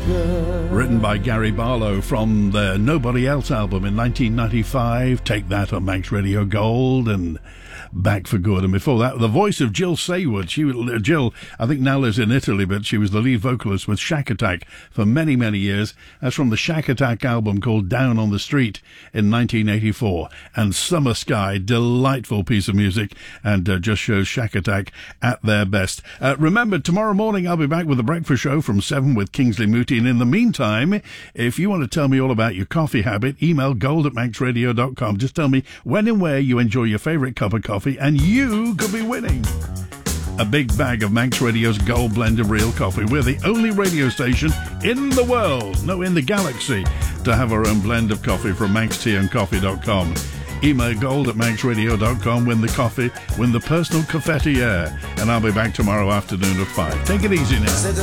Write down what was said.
Written by Gary Barlow from the Nobody Else album in 1995. Take that on Manx Radio Gold and Back for Good. And before that, the voice of Jill Saywood. Jill, I think, now lives in Italy, but she was the lead vocalist with Shack Attack for many, many years. That's from the Shack Attack album called Down on the Street in 1984. And Summer Sky, delightful piece of music, and just shows Shack Attack at their best. Remember, tomorrow morning I'll be back with the breakfast show from 7 with Kingsley Moody. And in the meantime, if you want to tell me all about your coffee habit, email gold@manxradio.com. Just tell me when and where you enjoy your favourite cup of coffee, and you could be winning a big bag of Manx Radio's Gold Blend of real coffee. We're the only radio station in the world, no, in the galaxy, to have our own blend of coffee from manxteaandcoffee.com. Email gold@manxradio.com. Win the coffee, win the personal confetti air, and I'll be back tomorrow afternoon at 5. Take it easy now.